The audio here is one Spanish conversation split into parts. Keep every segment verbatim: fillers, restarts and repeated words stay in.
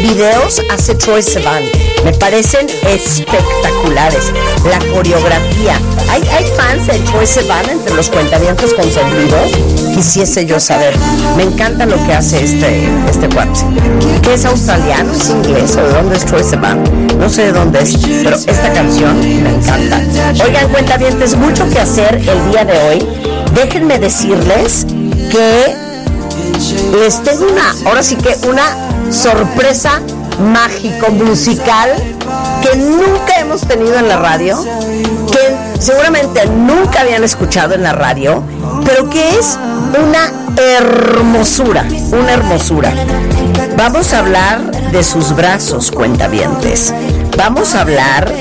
videos hace Troye Sivan? Me parecen espectaculares. La coreografía. ¿Hay, hay fans de Troye Sivan entre los cuentavientos consentidos? Quisiese yo saber. Me encanta lo que hace este, este cuate. ¿Qué es australiano? ¿Es inglés? ¿O de dónde es Troye Sivan? No sé de dónde es, pero esta canción me encanta. Oigan, cuentavientes, mucho que hacer el día de hoy. Déjenme decirles que les tengo una, ahora sí que una sorpresa mágico musical que nunca hemos tenido en la radio, que seguramente nunca habían escuchado en la radio, pero que es una hermosura, una hermosura. Vamos a hablar de sus brazos, cuentavientes. Vamos a hablar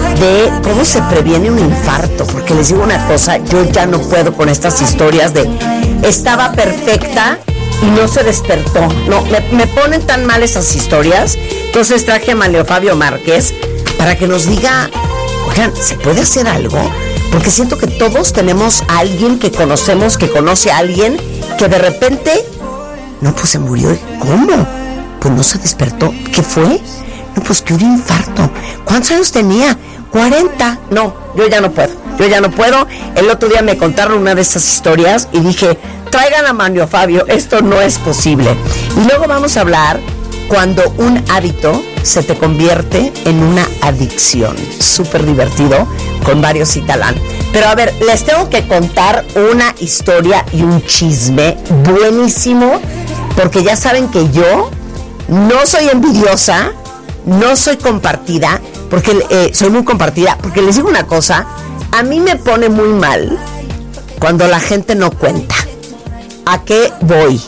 de cómo se previene un infarto, porque les digo una cosa, yo ya no puedo con estas historias de estaba perfecta y no se despertó. No, me, me ponen tan mal esas historias. Entonces traje a Manlio Fabio Márquez para que nos diga, oigan, ¿se puede hacer algo? Porque siento que todos tenemos a alguien que conocemos, que conoce a alguien que de repente, no, pues se murió. ¿Cómo? Pues no se despertó. ¿Qué fue? No, pues que un infarto. ¿Cuántos años tenía? cuarenta. No, yo ya no puedo. Yo ya no puedo. El otro día me contaron una de esas historias y dije, traigan a Manlio Fabio, esto no es posible. Y luego vamos a hablar cuando un hábito se te convierte en una adicción. Súper divertido, con varios Citalán. Pero a ver, les tengo que contar una historia y un chisme buenísimo, porque ya saben que yo no soy envidiosa, no soy compartida, porque eh, soy muy compartida, porque les digo una cosa, a mí me pone muy mal cuando la gente no cuenta. ¿A qué voy?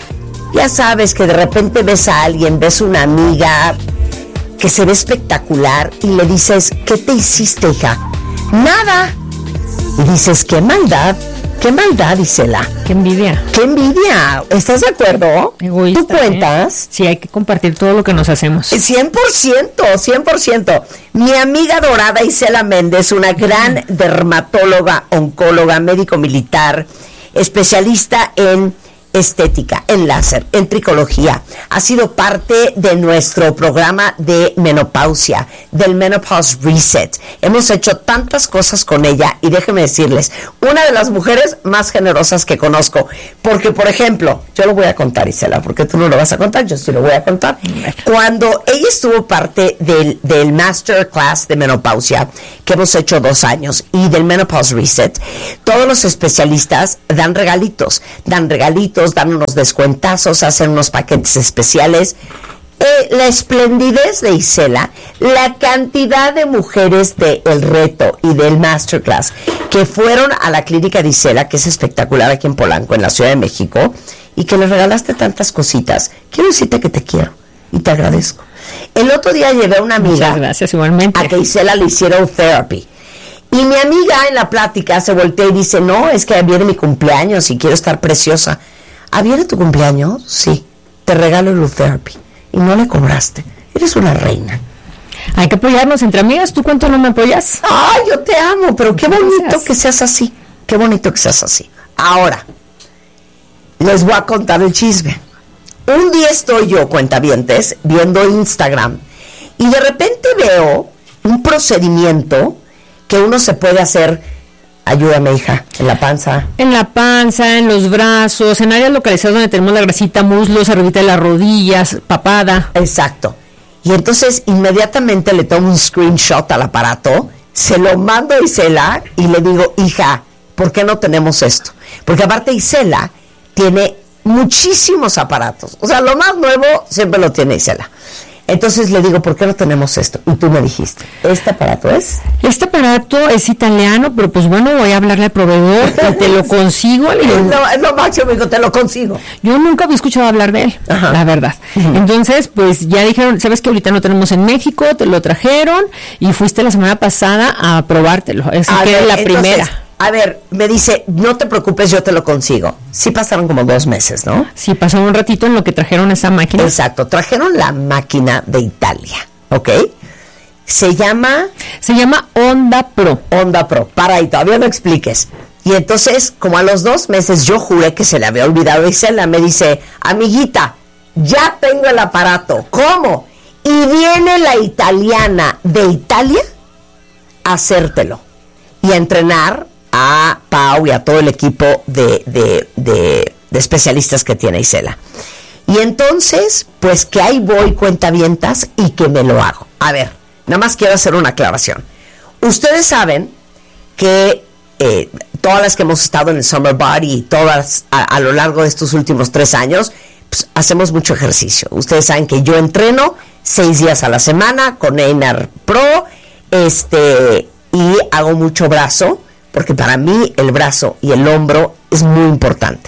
Ya sabes que de repente ves a alguien, ves una amiga que se ve espectacular y le dices, ¿qué te hiciste, hija? Nada. Y dices, qué maldad, qué maldad, Isela. Qué envidia. Qué envidia. ¿Estás de acuerdo? Egoísta, ¿Tú cuentas? ¿eh? Sí, hay que compartir todo lo que nos hacemos. cien por ciento, cien por ciento. Mi amiga dorada Isela Méndez, una gran dermatóloga, oncóloga, médico militar, especialista en estética, en láser, en tricología. Ha sido parte de nuestro programa de menopausia, del Menopause Reset. Hemos hecho tantas cosas con ella y déjenme decirles, una de las mujeres más generosas que conozco. Porque, por ejemplo, yo lo voy a contar, Isela, porque tú no lo vas a contar, yo sí lo voy a contar. Cuando ella estuvo parte del, del Masterclass de menopausia, que hemos hecho dos años, y del Menopause Reset, todos los especialistas dan regalitos, dan regalitos, dan unos descuentazos, hacen unos paquetes especiales. Eh, la esplendidez de Isela, la cantidad de mujeres del reto y del Masterclass que fueron a la clínica de Isela, que es espectacular aquí en Polanco, en la Ciudad de México, y que le regalaste tantas cositas. Quiero decirte que te quiero y te agradezco. El otro día llevé a una amiga, muchas gracias, igualmente, a que Isela le hiciera therapy. Y mi amiga en la plática se voltea y dice, no, es que viene mi cumpleaños y quiero estar preciosa. ¿Ah, viene tu cumpleaños? Sí, te regalo el therapy. Y no le cobraste. Eres una reina. Hay que apoyarnos entre amigas. ¿Tú cuánto no me apoyas? Ay, yo te amo, pero qué bonito Gracias. que seas así. Qué bonito que seas así. Ahora, les voy a contar el chisme. Un día estoy yo, cuentavientes, viendo Instagram y de repente veo un procedimiento que uno se puede hacer. Ayúdame, hija, en la panza. En la panza, en los brazos, en áreas localizadas donde tenemos la grasita, muslos, arribita de las rodillas, papada. Exacto. Y entonces inmediatamente le tomo un screenshot al aparato, se lo mando a Isela y le digo, hija, ¿por qué no tenemos esto? Porque aparte Isela tiene muchísimos aparatos. O sea, lo más nuevo siempre lo tiene Isela. Entonces le digo, ¿por qué no tenemos esto? Y tú me dijiste, ¿este aparato es? Este aparato es italiano, pero pues bueno, voy a hablarle al proveedor, te lo consigo. Yo, no, es lo máximo, hijo, te lo consigo. Yo nunca había escuchado hablar de él, Ajá. la verdad. Uh-huh. Entonces, pues ya dijeron, ¿sabes que ahorita no tenemos en México? Te lo trajeron y fuiste la semana pasada a probártelo. Así a que ver, la entonces, primera. A ver, me dice, no te preocupes, yo te lo consigo. Sí pasaron como dos meses, ¿no? Sí, pasó un ratito en lo que trajeron esa máquina. Exacto, trajeron la máquina de Italia, ¿ok? Se llama... Se llama Onda Pro. Onda Pro, para ahí, todavía no expliques. Y entonces, como a los dos meses, yo juré que se le había olvidado. Y Isela me dice, amiguita, ya tengo el aparato. ¿Cómo? Y viene la italiana de Italia a hacértelo y a entrenar a Pau y a todo el equipo de, de, de, de especialistas que tiene Isela. Y entonces, pues que ahí voy, cuentavientas, y que me lo hago. A ver, nada más quiero hacer una aclaración. Ustedes saben que eh, todas las que hemos estado en el Summer Body y todas a, a lo largo de estos últimos tres años, pues, hacemos mucho ejercicio. Ustedes saben que yo entreno seis días a la semana con Einar Pro, este, y hago mucho brazo, porque para mí el brazo y el hombro es muy importante.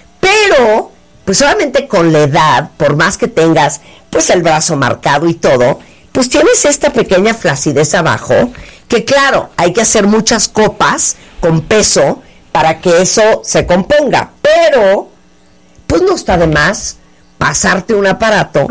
Pero, pues obviamente con la edad, por más que tengas pues el brazo marcado y todo, pues tienes esta pequeña flacidez abajo, que claro, hay que hacer muchas copas con peso para que eso se componga, pero pues no está de más pasarte un aparato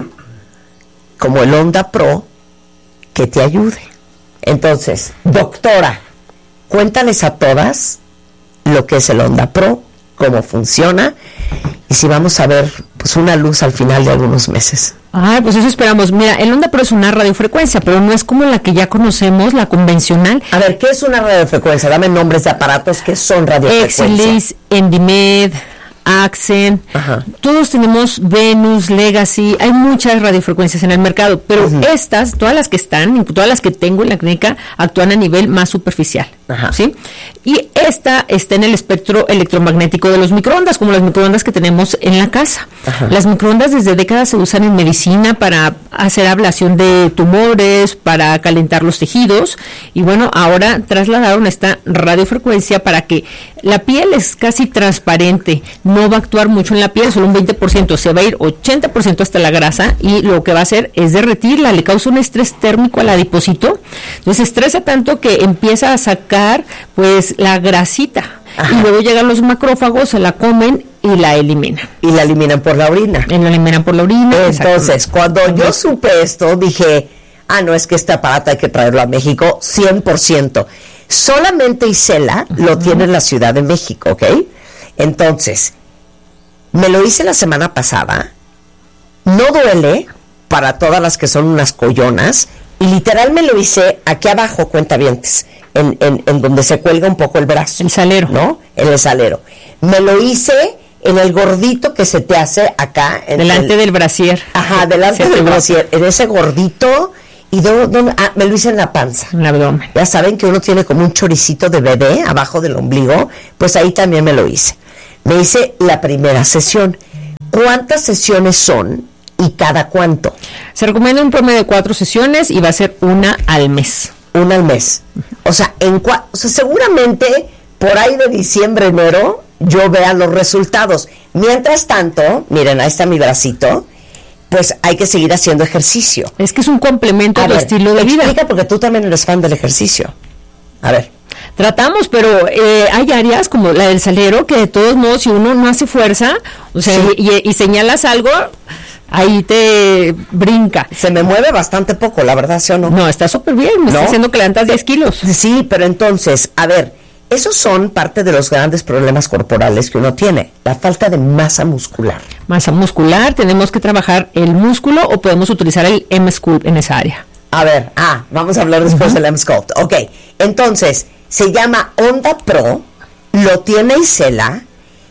como el Onda Pro que te ayude. Entonces, doctora, cuéntales a todas lo que es el Onda Pro, cómo funciona y si vamos a ver pues una luz al final de algunos meses. Ah, pues eso esperamos. Mira, el Onda Pro es una radiofrecuencia, pero no es como la que ya conocemos, la convencional. A ver, ¿qué es una radiofrecuencia? Dame nombres de aparatos que son radiofrecuencia. Exilis, Endimed, Accent, ajá. Todos tenemos Venus, Legacy, hay muchas radiofrecuencias en el mercado, pero uh-huh. estas, todas las que están, todas las que tengo en la clínica, actúan a nivel más superficial, ajá. ¿sí? Y esta está en el espectro electromagnético de los microondas, como las microondas que tenemos en la casa. Ajá. Las microondas desde décadas se usan en medicina para hacer ablación de tumores, para calentar los tejidos, y bueno, ahora trasladaron esta radiofrecuencia para que la piel es casi transparente, no va a actuar mucho en la piel, solo un veinte por ciento, se va a ir ochenta por ciento hasta la grasa y lo que va a hacer es derretirla, le causa un estrés térmico al adipocito, entonces estresa tanto que empieza a sacar pues la grasita. Ajá. Y luego llegan los macrófagos, se la comen y la eliminan. Y la eliminan por la orina. Y la eliminan por la orina. Entonces, cuando yo supe esto, dije, ah, no, es que este aparato hay que traerlo a México, cien por ciento. Solamente Isela uh-huh. lo tiene en la Ciudad de México, ¿ok? Entonces, me lo hice la semana pasada, no duele para todas las que son unas collonas, y literal me lo hice aquí abajo, cuentavientes, en, en, en donde se cuelga un poco el brazo. El salero. ¿No? En el salero. Me lo hice en el gordito que se te hace acá. En delante el, del brasier. Ajá, delante del brasier. En ese gordito, y do, do, ah, me lo hice en la panza. En el abdomen. Ya saben que uno tiene como un choricito de bebé abajo del ombligo, pues ahí también me lo hice. Me hice la primera sesión. ¿Cuántas sesiones son y cada cuánto? Se recomienda un promedio de cuatro sesiones y va a ser una al mes. Una al mes. O sea, en cua- o sea, seguramente por ahí de diciembre, enero, yo vea los resultados. Mientras tanto, miren, ahí está mi bracito, pues hay que seguir haciendo ejercicio. Es que es un complemento a tu estilo de vida. Explica, porque tú también eres fan del ejercicio. A ver. Tratamos, pero eh, hay áreas como la del salero que de todos modos, si uno no hace fuerza, o sea, sí. y, y señalas algo, ahí te brinca. Se me mueve bastante poco, la verdad, ¿sí o no? No, está súper bien, me ¿No? está haciendo que levantas diez kilos. Sí, pero entonces, a ver, esos son parte de los grandes problemas corporales que uno tiene, la falta de masa muscular. Masa muscular, tenemos que trabajar el músculo o podemos utilizar el M-Sculpt en esa área. A ver, ah, vamos a hablar después uh-huh. del M-Sculpt. Ok, entonces, se llama Onda Pro, lo tiene Isela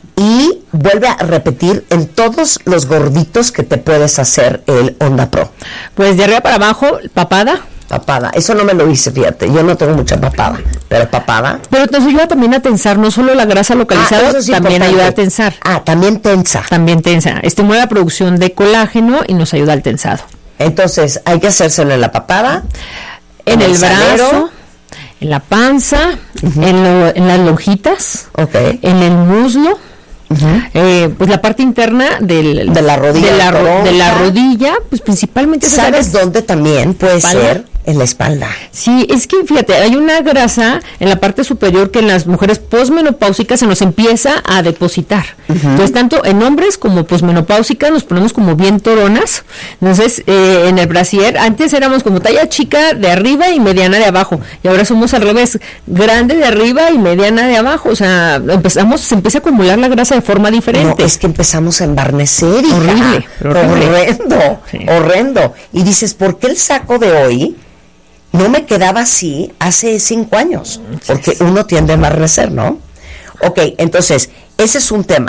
y vuelve a repetir en todos los gorditos que te puedes hacer el Onda Pro. Pues de arriba para abajo, papada. Papada, eso no me lo hice, fíjate, yo no tengo mucha papada, pero papada. Pero nos ayuda también a tensar, no solo la grasa localizada, ah, sí también importante. Ayuda a tensar. Ah, también tensa. También tensa, estimula la producción de colágeno y nos ayuda al tensado. Entonces, hay que hacérselo en la papada, en, en el, el brazo, en la panza, uh-huh. en, lo, en las lonjitas, okay. en el muslo. Uh-huh. Eh, pues la parte interna del, de la rodilla, de la, ro- de la rodilla, pues principalmente. ¿Sabes dónde también puede espalda? ser? en la espalda. Sí, es que fíjate, hay una grasa en la parte superior que en las mujeres posmenopáusicas se nos empieza a depositar. Uh-huh. Entonces, tanto en hombres como posmenopáusicas nos ponemos como bien toronas. Entonces, eh, en el brasier, antes éramos como talla chica de arriba y mediana de abajo. Y ahora somos al revés, grande de arriba y mediana de abajo. O sea, empezamos, se empieza a acumular la grasa de forma diferente. No, es que empezamos a embarnecer. Hija. Horrible, horrible. Horrendo, sí. horrendo. Y dices, ¿por qué el saco de hoy no me quedaba así hace cinco años? Porque uno tiende a embarnecer, ¿no? Ok, entonces, ese es un tema.